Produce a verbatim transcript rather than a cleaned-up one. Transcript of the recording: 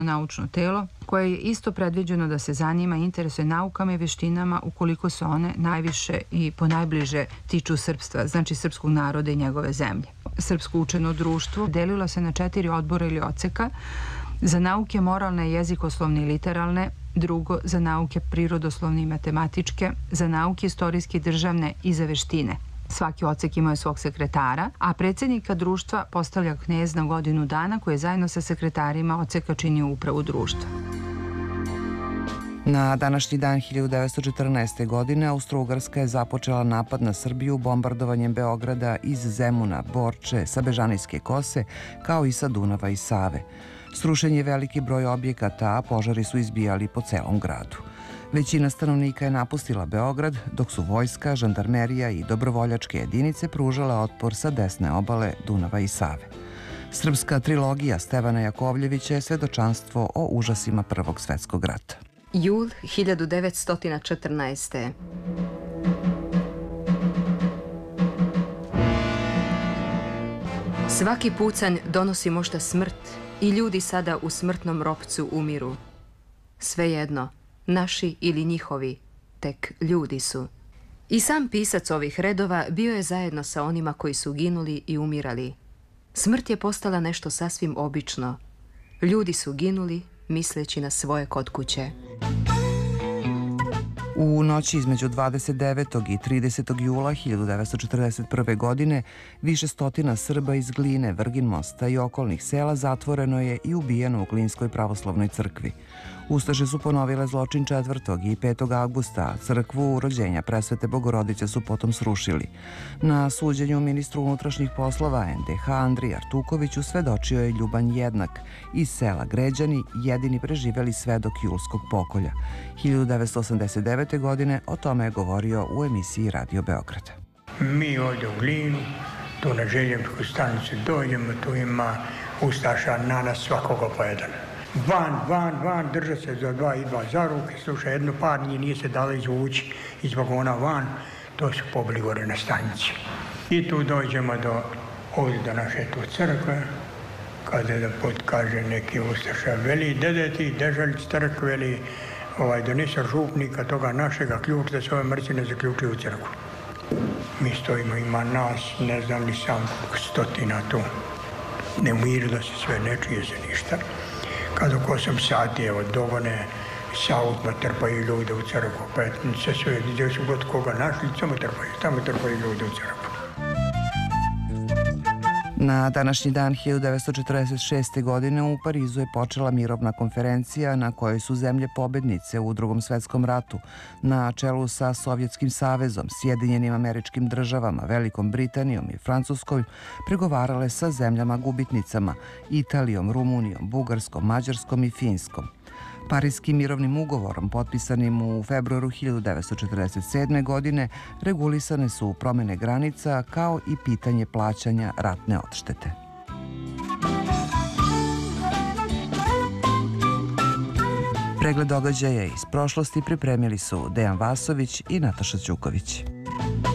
naučno telo koje je isto predviđeno da se zanima i interesuje naukama i veštinama ukoliko se one najviše i ponajbliže tiču srpstva, znači srpskog naroda i njegove zemlje. Srpsko učeno društvo delilo se na četiri odbora ili odseka: za nauke moralne, jezikoslovne i literalne, drugo za nauke prirodoslovne i matematičke, za nauke istorijske i državne i za veštine. Svaki odsek imao je svog sekretara, a predsjednika društva postavlja knez na godinu dana koji je zajedno sa sekretarima odseka činio upravu društva. Na današnji dan hiljadu devetsto četrnaeste. godine Austro-Ugarska je započela napad na Srbiju bombardovanjem Beograda iz Zemuna, Borče, sa Bežanijske kose, kao i sa Dunava i Save. Srušen je veliki broj objekata, a požari su izbijali po celom gradu. Većina stanovnika je napustila Beograd, dok su vojska, žandarmerija i dobrovoljačke jedinice pružale otpor sa desne obale Dunava i Save. Srpska trilogija Stevana Jakovljevića je svedočanstvo o užasima Prvog svetskog rata. Jul hiljadu devetsto četrnaeste. Svaki pucanj donosi možda smrt i ljudi sada u smrtnom ropcu umiru. Svejedno, naši ili njihovi, tek ljudi su. I sam pisac ovih redova bio je zajedno sa onima koji su ginuli i umirali. Smrt je postala nešto sasvim obično. Ljudi su ginuli misleći na svoje kod kuće. U noći između dvadeset devetog i tridesetog jula hiljadu devetsto četrdeset prve. godine više stotina Srba iz Gline, Vrgin Mosta i okolnih sela zatvoreno je i ubijeno u Glinskoj pravoslavnoj crkvi. Ustaše su ponovile zločin četvrtog i petog avgusta, a crkvu rođenja Presvete Bogorodice su potom srušili. Na suđenju ministru unutrašnjih poslova en de ha Andriji Artukoviću svedočio je Ljuban Jednak iz sela Gređani, jedini preživeli svedok julskog pokolja. hiljadu devetsto osamdeset devete. godine o tome je govorio u emisiji Radio Beograd. Mi ovdje u Glinu, tu na željezničku stanicu dođemo, tu ima ustaša na nas svakoga po jedan. Van, van, van, drže se za dva i dva za ruke, sluša, jedno par njih nije se dalo izvući iz vagona van, to su pobili gore na stanici. I tu dođemo do, ovdje do naše tu crkve, kada da put kaže neki ustaša, veli, dede ti, dežalj crkve, veli, ovaj, donese župnika toga našega ključ da se ove mrci ne zaključi u crkvu. Mi stojimo, ima nas, ne znam ni sam stotina tu. Ne umirilo se sve, ne čuje se ništa. Kad oko osam sati, evo, dogone sa autima, trpaju ljude u crkvu. Pa se sve, gdje su god koga našli, samo trpaju, samo trpaju ljude u crkvu. Na današnji dan hiljadu devetsto četrdeset šeste. godine u Parizu je počela mirovna konferencija na kojoj su zemlje pobednice u Drugom svetskom ratu na čelu sa Sovjetskim savezom, Sjedinjenim Američkim Državama, Velikom Britanijom i Francuskom pregovarale sa zemljama gubitnicama Italijom, Rumunijom, Bugarskom, Mađarskom i Finskom. Parijskim mirovnim ugovorom, potpisanim u februaru hiljadu devetsto četrdeset sedme. godine, regulisane su promene granica kao i pitanje plaćanja ratne odštete. Pregled događaja iz prošlosti pripremili su Dejan Vasović i Nataša Ćuković.